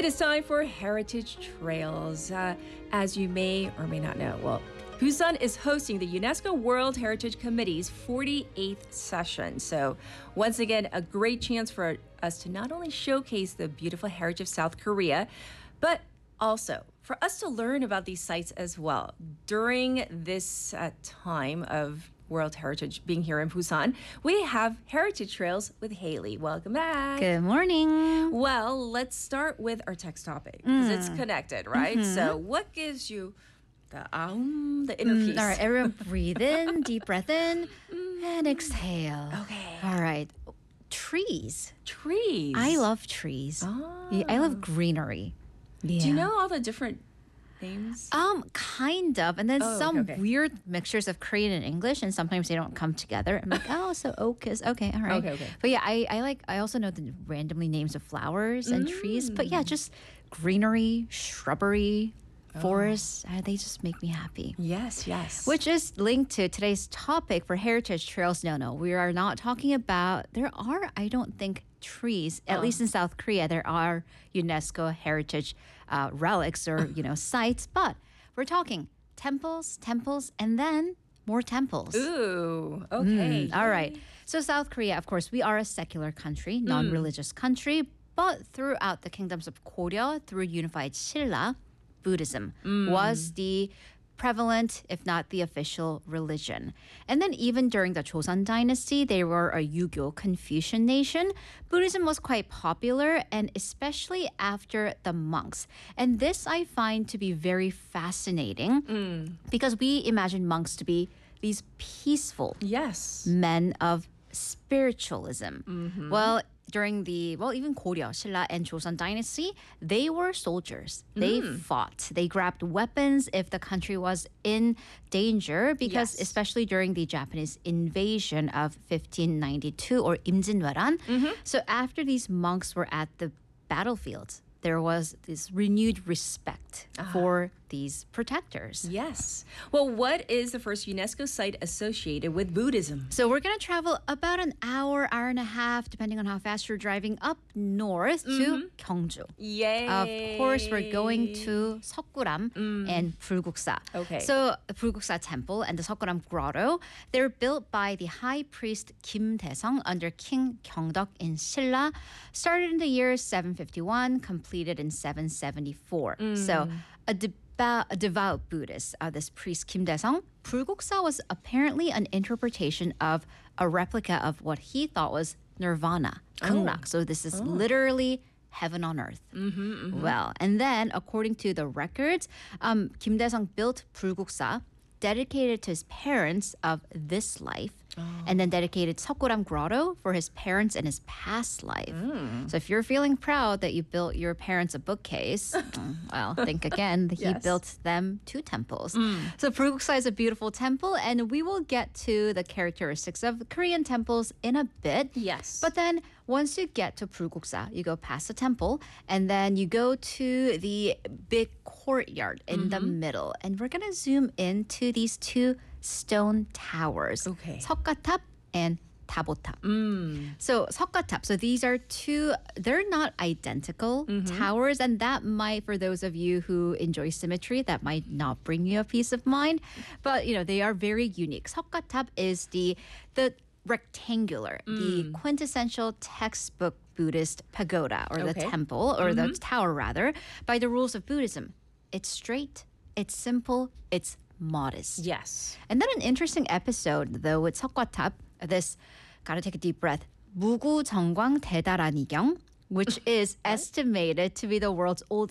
It is time for Heritage Trails. As you may or may not know, Busan is hosting the UNESCO World Heritage Committee's 48th session. So once again, a great chance for us to not only showcase the beautiful heritage of South Korea, but also for us to learn about these sites as well. During this time of World Heritage being here in Busan, we have Heritage Trails with Haley. Welcome back. Good morning. Well, let's start with our text topic because it's connected, right? Mm-hmm. So what gives you the inner peace? All right, everyone breathe in, deep breath in, and exhale. Okay. All right. Trees. Trees. I love trees. Oh. Yeah, I love greenery. Yeah. Do you know all the different names? Kind of. And then some okay. weird mixtures of Korean and English, and sometimes they don't come together. I'm like, so oak is okay, all right. Okay. But yeah, I also know the randomly names of flowers and trees. But yeah, just greenery, shrubbery, forests, they just make me happy. Yes. Which is linked to today's topic for Heritage Trails. No, we are not talking about, I don't think, trees, at least in South Korea, there are UNESCO heritage relics or, sites, but we're talking temples, and then more temples. Ooh, okay. All right. So South Korea, of course, we are a secular country, non-religious country, but throughout the kingdoms of Goryeo, through unified Silla, Buddhism was the prevalent, if not the official religion. And then even during the Joseon dynasty, they were a Yugyo Confucian nation. Buddhism was quite popular, and especially after the monks. And this I find to be very fascinating because we imagine monks to be these peaceful men of spiritualism. Well, during even Goryeo, Silla, and Joseon dynasty, they were soldiers. They fought. They grabbed weapons if the country was in danger because especially during the Japanese invasion of 1592 or Imjinwaran. So after these monks were at the battlefield, there was this renewed respect for these protectors. Yes. Well, what is the first UNESCO site associated with Buddhism? So we're going to travel about an hour and a half, depending on how fast you're driving, up north to Gyeongju. Yay. Of course, we're going to Seokguram and Bulguksa. Okay. So the Bulguksa Temple and the Seokguram Grotto, they're built by the high priest Kim Daesung under King Gyeongdeok in Silla. Started in the year 751, completed in 774. So a devout Buddhist, this priest Kim Daesung, Bulguksa was apparently an interpretation of a replica of what he thought was nirvana, Gangrak. So this is literally heaven on earth. Well, and then according to the records, Kim Daesung built Bulguksa, dedicated to his parents of this life, and then dedicated Seokguram Grotto for his parents in his past life. So if you're feeling proud that you built your parents a bookcase, well, think again. He built them 2 temples. So Bulguksa is a beautiful temple, and we will get to the characteristics of Korean temples in a bit. Yes. But then once you get to Bulguksa, you go past the temple, and then you go to the big courtyard in the middle. And we're going to zoom into these 2 stone towers. Okay. Seokgatap and Tabotap. So Seokgatap, so these are 2, they're not identical towers, and that might, for those of you who enjoy symmetry, that might not bring you a peace of mind. But, they are very unique. Seokgatap is the rectangular, the quintessential textbook Buddhist pagoda or the temple or the tower rather, by the rules of Buddhism. It's straight, it's simple, it's modest. Yes. And then an interesting episode though with Seokgatap, this, gotta take a deep breath, 무구정광 대다라니경, which is estimated to be the world's oldest